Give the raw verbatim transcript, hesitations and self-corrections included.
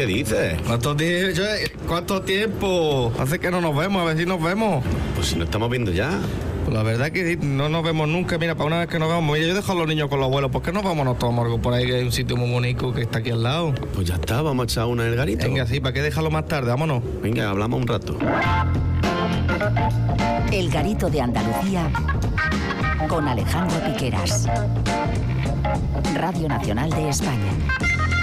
¿qué dices? ¿Cuánto tiempo? ¿Cuánto tiempo? Hace que no nos vemos, a ver si nos vemos. Pues si nos estamos viendo ya. Pues la verdad que no nos vemos nunca. Mira, para una vez que nos vemos, yo dejo a los niños con los abuelos. ¿Por qué no vamos a tomar algo por ahí, que hay un sitio muy bonito que está aquí al lado? Pues ya está, vamos a echar una en el garito. Venga, sí, ¿para qué dejarlo más tarde? Vámonos. Venga, hablamos un rato. El Garito de Andalucía con Alejandro Piqueras. Radio Nacional de España.